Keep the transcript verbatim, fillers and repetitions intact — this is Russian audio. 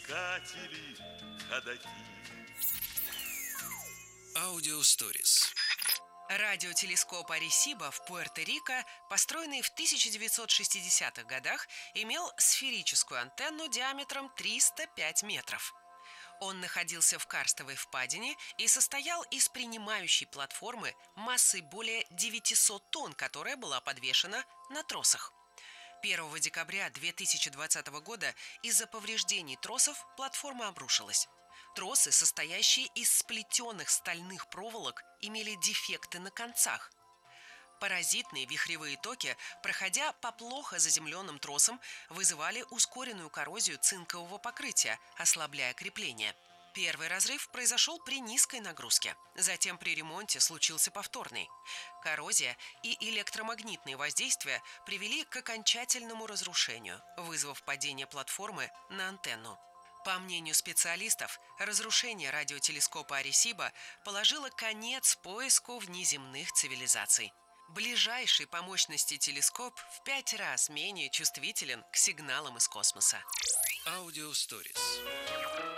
искатели ходаки. Аудиосторис. Радиотелескоп Аресиба в Пуэрто-Рико, построенный в тысяча девятьсот шестидесятых годах, имел сферическую антенну диаметром триста пять метров. Он находился в карстовой впадине и состоял из принимающей платформы массой более девятисот тонн, которая была подвешена на тросах. первого декабря две тысячи двадцатого года из-за повреждений тросов платформа обрушилась. Тросы, состоящие из сплетенных стальных проволок, имели дефекты на концах. Паразитные вихревые токи, проходя по плохо заземленным тросам, вызывали ускоренную коррозию цинкового покрытия, ослабляя крепление. Первый разрыв произошел при низкой нагрузке. Затем при ремонте случился повторный. Коррозия и электромагнитные воздействия привели к окончательному разрушению, вызвав падение платформы на антенну. По мнению специалистов, разрушение радиотелескопа Аресиба положило конец поиску внеземных цивилизаций. Ближайший по мощности телескоп в пять раз менее чувствителен к сигналам из космоса. Аудиосторис.